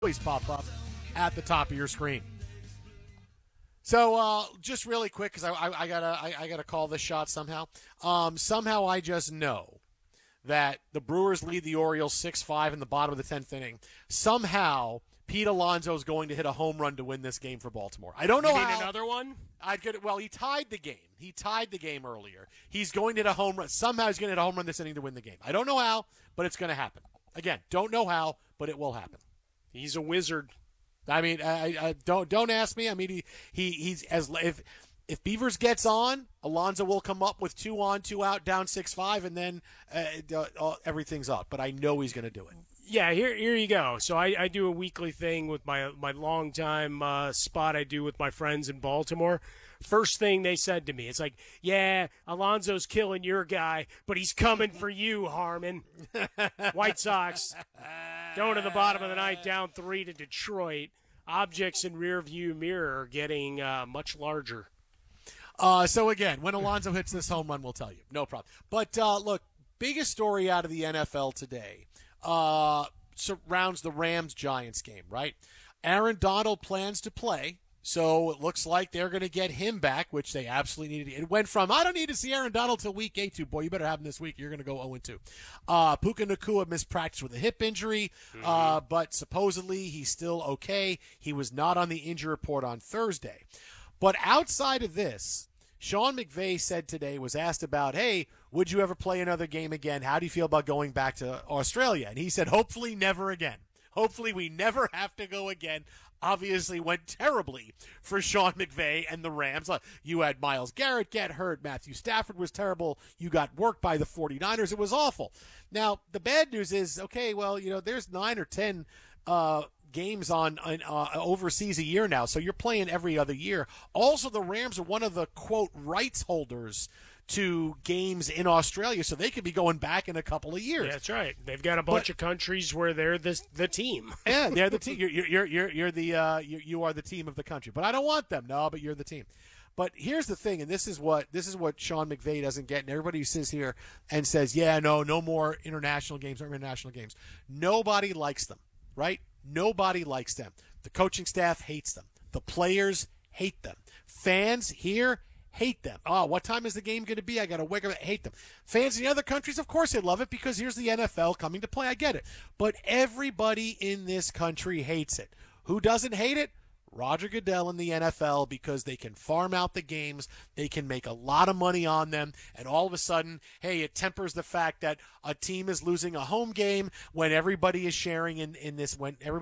always pop up at the top of your screen. So just really quick, because I gotta call this shot somehow. Somehow I just know that the Brewers lead the Orioles 6-5 in the bottom of the 10th inning. Somehow Pete Alonso is going to hit a home run to win this game for Baltimore. I don't know how. Another one? Well, he tied the game. He tied the game earlier. He's going to hit a home run. Somehow he's going to hit a home run this inning to win the game. I don't know how, but it's going to happen. Again, don't know how, but it will happen. He's a wizard. I mean, I don't ask me. I mean, he's as if Beavers gets on, Alonso will come up with 2 on, 2 out, down 6-5, and then everything's up. But I know he's going to do it. Yeah, here you go. So I do a weekly thing with my longtime spot I do with my friends in Baltimore. First thing they said to me, it's like, yeah, Alonso's killing your guy, but he's coming for you, Harmon. White Sox going to the bottom of the ninth, down 3 to Detroit. Objects in rearview mirror getting much larger. So again, when Alonso hits this home run, we'll tell you. No problem. But look, biggest story out of the NFL today surrounds the Rams-Giants game, right? Aaron Donald plans to play, so it looks like they're going to get him back, which they absolutely needed. It went from, I don't need to see Aaron Donald till week 8 to, boy, you better have him this week. You're going to go 0-2. Puka Nacua missed practice with a hip injury, but supposedly he's still okay. He was not on the injury report on Thursday. But outside of this, Sean McVay said today, was asked about, hey, would you ever play another game again? How do you feel about going back to Australia? And he said, hopefully never again. Hopefully we never have to go again. Obviously went terribly for Sean McVay and the Rams. You had Myles Garrett get hurt. Matthew Stafford was terrible. You got worked by the 49ers. It was awful. Now, the bad news is, okay, well, there's 9 or 10 games on overseas a year now, so you're playing every other year. Also, the Rams are one of the, quote, rights holders to games in Australia, so they could be going back in a couple of years. Yeah, that's right. They've got a bunch of countries where they're the team. Yeah, they're the team. You are the team of the country. But I don't want them. No, but you're the team. But here's the thing, and this is what Sean McVay doesn't get, and everybody who sits here and says, yeah, no more international games. Nobody likes them, right? Nobody likes them. The coaching staff hates them. The players hate them. Fans here hate them. Oh, what time is the game going to be? I got to wake up. Hate them. Fans in the other countries, of course, they love it because here's the NFL coming to play. I get it. But everybody in this country hates it. Who doesn't hate it? Roger Goodell in the NFL, because they can farm out the games, they can make a lot of money on them, and all of a sudden, hey, it tempers the fact that a team is losing a home game when everybody is sharing in this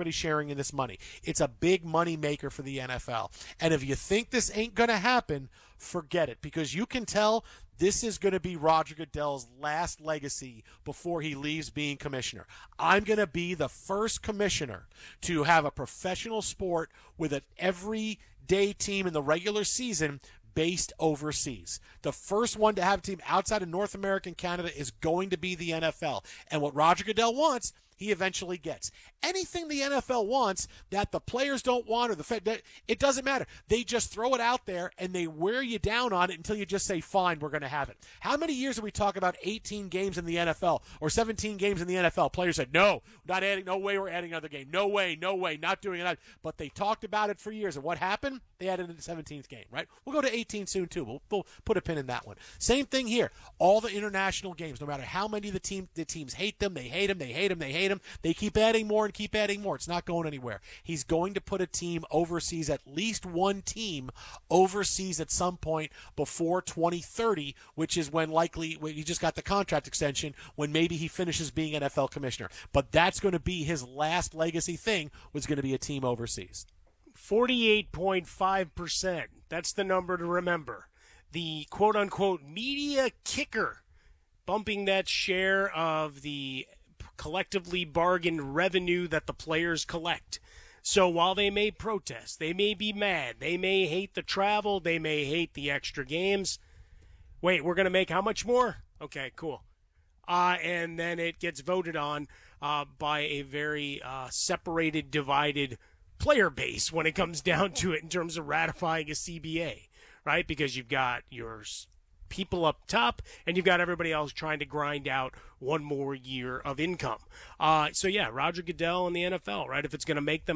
money. It's a big money maker for the NFL. And if you think this ain't going to happen, forget it, because you can tell this is going to be Roger Goodell's last legacy before he leaves being commissioner. I'm going to be the first commissioner to have a professional sport with an everyday team in the regular season based overseas. The first one to have a team outside of North America and Canada is going to be the NFL. And what Roger Goodell wants, he eventually gets. Anything the NFL wants that the players don't want, or the Fed, it doesn't matter. They just throw it out there and they wear you down on it until you just say, fine, we're going to have it. How many years have we talked about 18 games in the NFL or 17 games in the NFL? Players said, no, not adding, no way we're adding another game. No way, not doing it. But they talked about it for years. And what happened? They added the 17th game, right? We'll go to 18 soon, too. We'll put a pin in that one. Same thing here. All the international games, no matter how many the teams hate them, they hate them. They keep adding more and keep adding more. It's not going anywhere. He's going to put a team overseas, at least one team overseas at some point before 2030, which is when he just got the contract extension, when maybe he finishes being NFL commissioner. But that's going to be his last legacy thing, was going to be a team overseas. 48.5%. That's the number to remember. The quote-unquote media kicker, bumping that share of the collectively bargained revenue that the players collect. So while they may protest, they may be mad, they may hate the travel, they may hate the extra games. Wait, we're going to make how much more? Okay, cool. And then it gets voted on by a very separated, divided player base when it comes down to it in terms of ratifying a CBA, right? Because you've got your people up top, and you've got everybody else trying to grind out one more year of income. So, yeah, Roger Goodell and the NFL, right? If it's going to make them